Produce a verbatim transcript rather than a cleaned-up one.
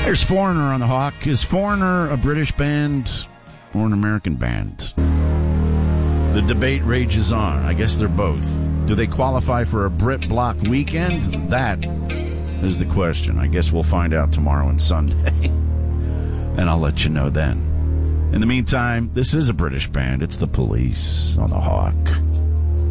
There's Foreigner on the Hawk. Is Foreigner a British band or an American band? The debate rages on. I guess they're both. Do they qualify for a Brit Block weekend? That is the question. I guess we'll find out tomorrow and Sunday. And I'll let you know then. In the meantime, this is a British band. It's the Police on the Hawk.